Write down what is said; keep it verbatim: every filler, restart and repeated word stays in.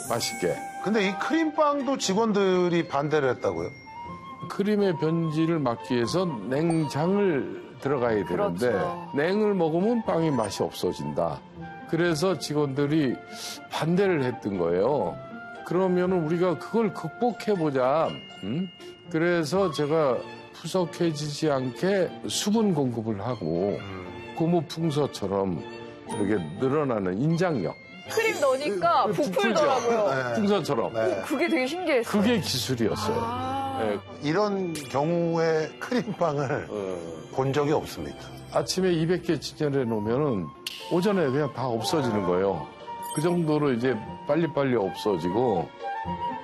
맛있게. 근데 이 크림빵도 직원들이 반대를 했다고요? 크림의 변질을 막기 위해서 냉장을 들어가야 되는데 그렇죠. 냉을 먹으면 빵이 맛이 없어진다. 그래서 직원들이 반대를 했던 거예요. 그러면 우리가 그걸 극복해보자. 응? 그래서 제가 푸석해지지 않게 수분 공급을 하고 고무풍서처럼 이렇게 늘어나는 인장력. 크림 넣으니까 부풀더라고요. 네. 풍선처럼. 네. 그게 되게 신기했어요. 그게 기술이었어요. 아. 네. 이런 경우에 크림빵을 본 적이 없습니다. 아침에 이백 개 진열해 놓으면은 오전에 그냥 다 없어지는 거예요. 그 정도로 이제 빨리빨리 없어지고